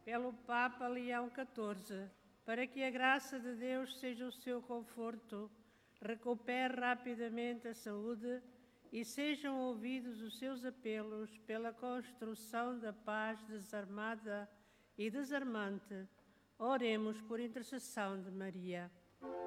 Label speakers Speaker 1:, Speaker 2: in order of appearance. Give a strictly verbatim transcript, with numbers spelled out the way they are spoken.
Speaker 1: pelo Papa Leão catorze, para que a graça de Deus seja o seu conforto, recupere rapidamente a saúde e sejam ouvidos os seus apelos pela construção da paz desarmada e desarmante. Oremos por intercessão de Maria.